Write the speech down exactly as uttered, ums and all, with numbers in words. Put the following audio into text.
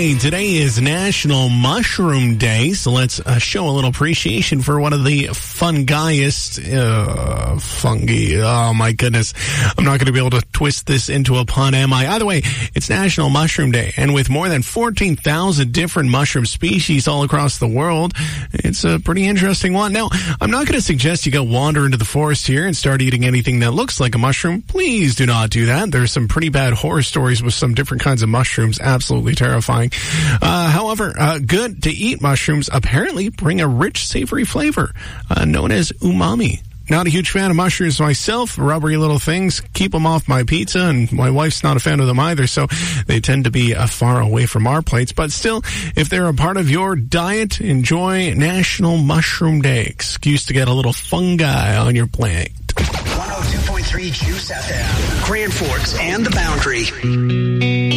Hey, today is National Mushroom Day, so let's uh, show a little appreciation for one of the fungiest uh, fungi. Oh, my goodness. I'm not going to be able to twist this into a pun, am I? Either way, it's National Mushroom Day, and with more than fourteen thousand different mushroom species all across the world, it's a pretty interesting one. Now, I'm not going to suggest you go wander into the forest here and start eating anything that looks like a mushroom. Please do not do that. There's some pretty bad horror stories with some different kinds of mushrooms. Absolutely terrifying. Uh, however, uh, good to eat mushrooms apparently bring a rich, savory flavor uh, known as umami. Not a huge fan of mushrooms myself. Rubbery little things. Keep them off my pizza, and my wife's not a fan of them either, so they tend to be uh, far away from our plates. But still, if they're a part of your diet, enjoy National Mushroom Day. Excuse to get a little fungi on your plate. one oh two point three Juice F M, Grand Forks and the Boundary.